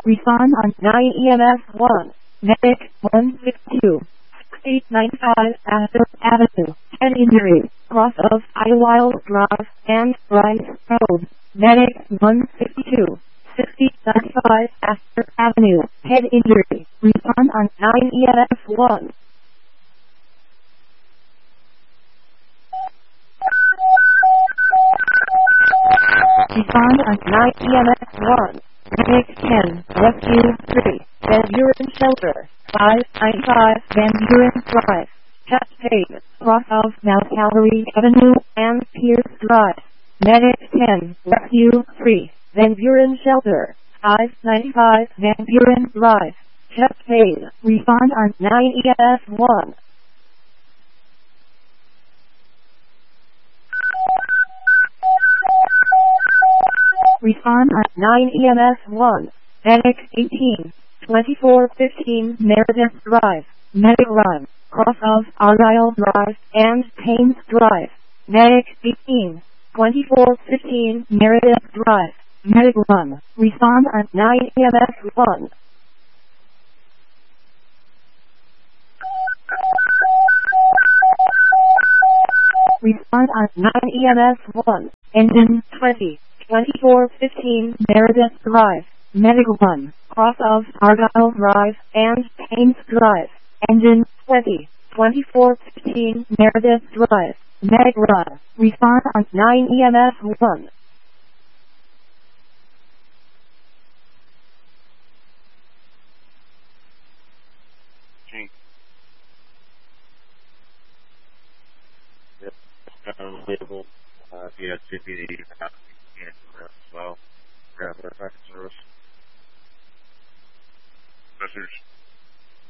Respond on 9 EMS 1. Medic 162. 6095 Astor Avenue. Head injury. Cross of Idlewild Drive and Rice Road. Medic 162. 6095 Astor Avenue. Head injury. Respond on 9 EMS 1. Respond on 9 EMS 1. Medic 10, Rescue 3, Van Buren Shelter, 595 Van Buren Drive, Chest Paid, cross of Mount Calvary Avenue and Pierce Drive. Medic 10, Rescue 3, Van Buren Shelter, 595 Van Buren Drive, Chest Paid. Respond on 9 EMS 1. Respond on 9 EMS 1. Medic 18, 2415 Meredith Drive, Medic Run, cross of Argyle Drive and Paynes Drive. Medic 18, 2415 Meredith Drive, Medic Run. Respond on 9 EMS 1. Respond on 9 EMS 1. Engine 20. 2415 Meredith Drive, Medic 1, cross of Argyle Drive and Paynes Drive. Engine 20, 2415 Meredith Drive, Medic Run. Respond on 9 EMS 1. Label, CPD, as well. Grab our packet service. Message.